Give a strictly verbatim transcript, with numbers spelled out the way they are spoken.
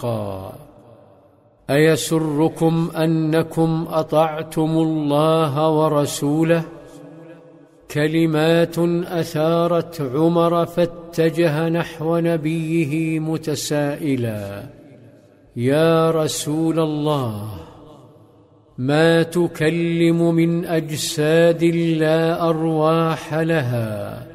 حقا. أيسركم أنكم أطعتم الله ورسوله؟ كلمات أثارت عمر فاتجه نحو نبيه متسائلا: يا رسول الله، ما تكلم من أجساد لا أرواح لها